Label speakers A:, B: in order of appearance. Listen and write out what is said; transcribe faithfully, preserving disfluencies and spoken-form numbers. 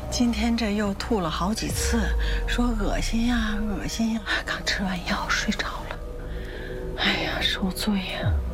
A: 今天这又吐了好几次，说恶心呀，恶心呀。刚吃完药睡着了，哎呀，受罪呀。